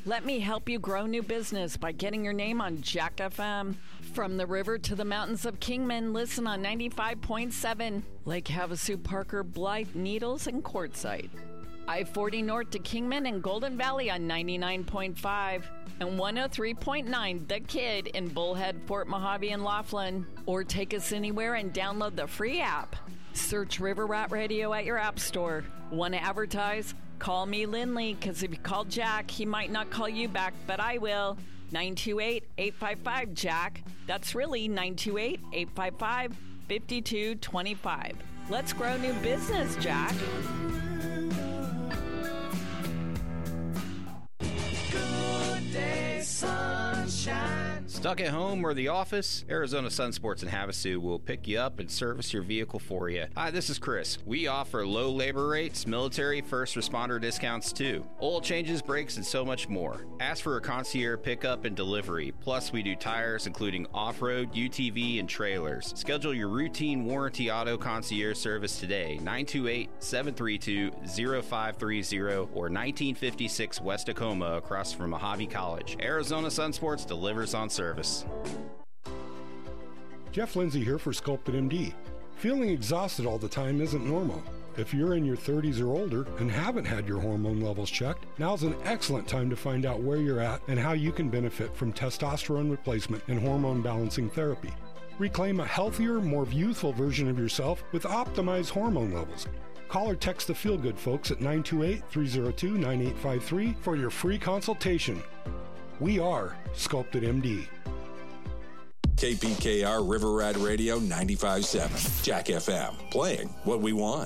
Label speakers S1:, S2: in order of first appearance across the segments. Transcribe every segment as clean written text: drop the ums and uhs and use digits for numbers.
S1: Let me help you grow new business by getting your name on Jack FM. From the river to the mountains of Kingman, listen on 95.7. Lake Havasu, Parker, Blythe, Needles, and Quartzsite. I-40 north to Kingman and Golden Valley on 99.5. And 103.9 The Kid in Bullhead, Fort Mojave, and Laughlin. Or take us anywhere and download the free app. Search River Rat Radio at your app store. Want to advertise? Call me Lindley, because if you call Jack, he might not call you back, but I will. 928-855-JACK. That's really 928-855-5225. Let's grow new business, Jack.
S2: Good day, sunshine.
S3: Stuck at home or the office? Arizona Sun Sports in Havasu will pick you up and service your vehicle for you. Hi, this is Chris. We offer low labor rates, military, first responder discounts too, oil changes, brakes, and so much more. Ask for a concierge pickup and delivery. Plus, we do tires including off-road, UTV, and trailers. Schedule your routine warranty auto concierge service today, 928-732-0530 or 1956 West Tacoma across from Mojave College. Arizona Sun Sports delivers on service.
S4: Jeff Lindsay here for Sculpted MD. Feeling exhausted all the time isn't normal. If you're in your 30s or older and haven't had your hormone levels checked, now's an excellent time to find out where you're at and how you can benefit from testosterone replacement and hormone balancing therapy. Reclaim a healthier, more youthful version of yourself with optimized hormone levels. Call or text the Feel Good folks at 928-302-9853 for your free consultation. We are Sculpted MD.
S5: KPKR River Rat Radio 95.7. Jack FM. Playing what we want.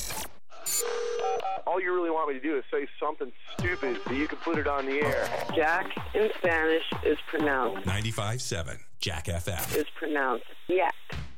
S6: All you really want me to do is say something stupid so you can put it on the air.
S7: Jack in Spanish is pronounced
S5: 95.7. Jack FM.
S7: Is pronounced Yak.